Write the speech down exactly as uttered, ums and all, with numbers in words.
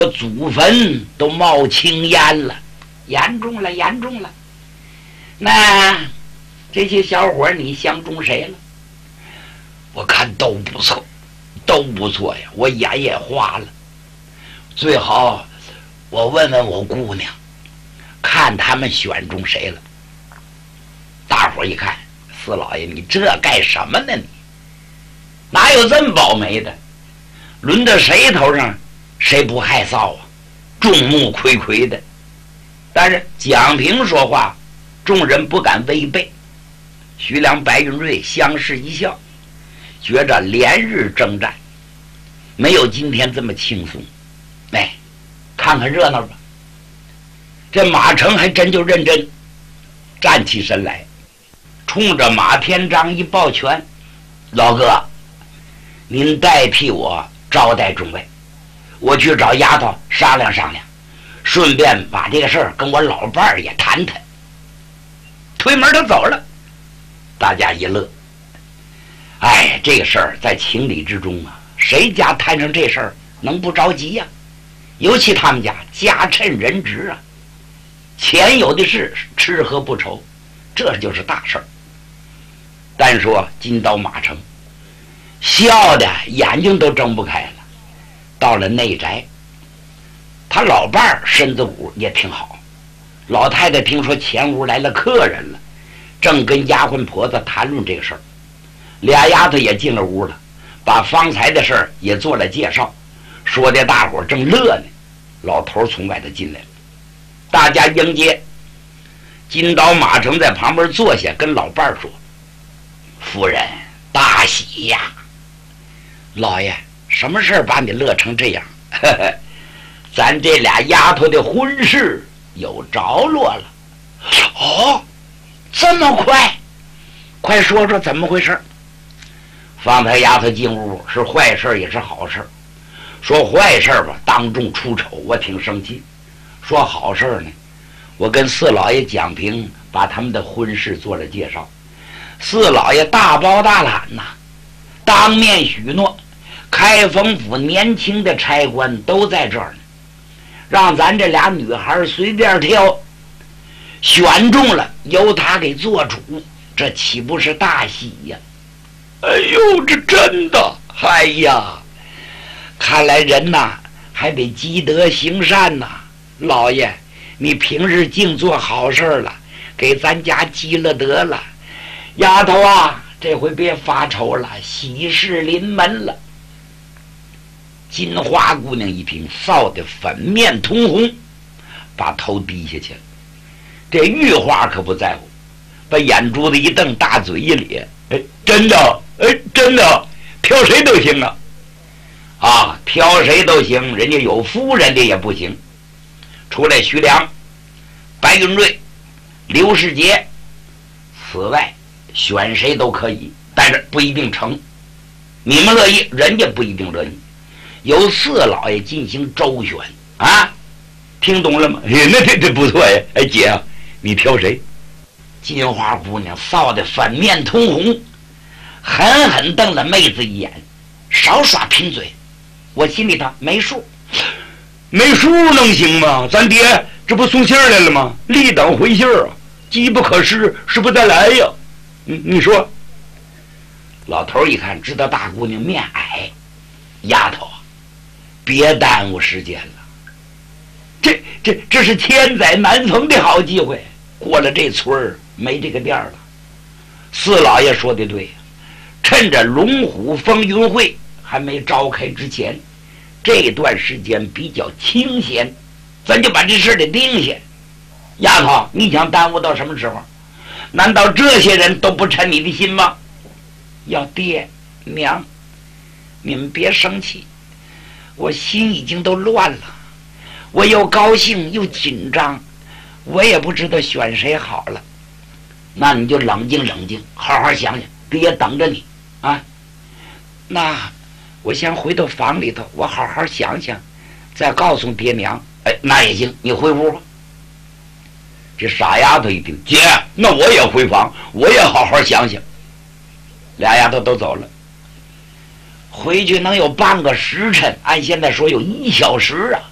祖坟都冒青烟了，严重了，严重了。那这些小伙你相中谁了？我看都不错，都不错呀，我眼也花了。最好我问问我姑娘，看他们选中谁了。大伙一看，四老爷你这干什么呢？你哪有这么倒霉的？轮到谁头上谁不害臊啊？众目睽睽的。但是蒋平说话，众人不敢违背。徐良、白云瑞相视一笑，觉着连日征战没有今天这么轻松。哎，看看热闹吧。这马成还真就认真站起身来，冲着马天章一抱拳：“老哥，您代替我招待众位，我去找丫头商量商量，顺便把这个事儿跟我老伴儿也谈谈。”推门就走了。大家一乐。哎，这个事儿在情理之中啊，谁家摊上这事儿能不着急呀、啊？尤其他们家家趁人直啊，钱有的是，吃喝不愁，这就是大事儿。单说金刀马成，笑的眼睛都睁不开了。到了内宅，他老伴儿身子骨也挺好。老太太听说前屋来了客人了，正跟丫鬟婆子谈论这个事儿。俩丫头也进了屋了，把方才的事儿也做了介绍，说的大伙儿正乐呢。老头从外头进来了，大家迎接。金刀马成在旁边坐下，跟老伴儿说：“夫人大喜呀！老爷，什么事儿把你乐成这样？呵呵，咱这俩丫头的婚事有着落了。”“哦，这么快？快说说怎么回事。”方才丫头进屋是坏事也是好事。说坏事吧，当众出丑，我挺生气。说好事呢，我跟四老爷蒋平把他们的婚事做了介绍。四老爷大包大揽呐，当面许诺，开封府年轻的差官都在这儿呢，让咱这俩女孩随便挑，选中了由他给做主，这岂不是大喜呀？哎呦，这真的，哎呀！看来人呐还得积德行善呐。老爷，你平日净做好事了，给咱家积了德了。丫头啊，这回别发愁了，喜事临门了。金花姑娘一听，臊得粉面通红，把头低下去了。这玉花可不在乎，把眼珠子一瞪，大嘴一咧：“哎，真的，哎，真的，挑谁都行啊！啊，挑谁都行，人家有夫人的也不行。”除了徐良、白云瑞、刘世杰，此外选谁都可以，但是不一定成。你们乐意，人家不一定乐意。由四老爷进行周旋啊，听懂了吗？哎，那这这不错呀！哎，姐啊，你挑谁？金花姑娘臊得粉面通红，狠狠瞪了妹子一眼，少耍贫嘴，我心里头没数。没数能行吗？咱爹这不送信儿来了吗？立等回信儿啊，机不可失，失不再来呀。你你说。老头一看，知道大姑娘面矮，丫头啊，别耽误时间了。这这这是千载难逢的好机会，过了这村儿没这个店了。四老爷说的对，趁着龙虎风云会还没召开之前，这段时间比较清闲，咱就把这事儿给定下。丫头，你想耽误到什么时候？难道这些人都不称你的心吗？要爹娘，你们别生气，我心已经都乱了，我又高兴又紧张，我也不知道选谁好了。那你就冷静冷静，好好想想，爹等着你啊。那我先回到房里头，我好好想想，再告诉爹娘。哎，那也行，你回屋吧。这傻丫头一听，姐，那我也回房，我也好好想想。俩丫头都走了，回去能有半个时辰，按现在说有一小时啊。